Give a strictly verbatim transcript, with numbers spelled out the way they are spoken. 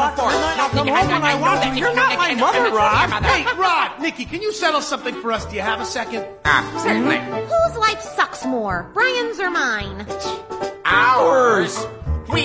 locked in the night. I'll come home when I want to. You're not my mother, Rod. Hey, Rod, Nikki, can you settle something for us? Do you have a second? Ah, certainly. Whose life sucks more, Brian's or mine? Ours.